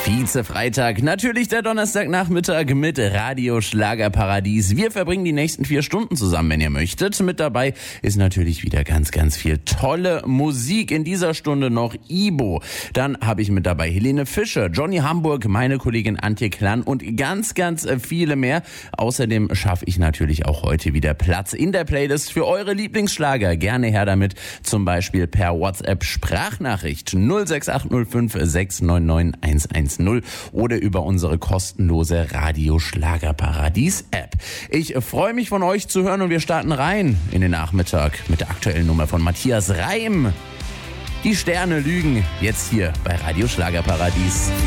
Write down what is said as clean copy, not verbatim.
Vize-Freitag, natürlich der Donnerstagnachmittag mit Radio Schlagerparadies. Wir verbringen die nächsten 4 Stunden zusammen, wenn ihr möchtet. Mit dabei ist natürlich wieder ganz, ganz viel tolle Musik. In dieser Stunde noch Ibo. Dann habe ich mit dabei Helene Fischer, Johnny Hamburg, meine Kollegin Antje Klann und ganz, ganz viele mehr. Außerdem schaffe ich natürlich auch heute wieder Platz in der Playlist für eure Lieblingsschlager. Gerne her damit, zum Beispiel per WhatsApp-Sprachnachricht 06805 699 110 oder über unsere kostenlose Radio Schlagerparadies App. Ich freue mich von euch zu hören und wir starten rein in den Nachmittag mit der aktuellen Nummer von Matthias Reim. Die Sterne lügen, jetzt hier bei Radio Schlagerparadies.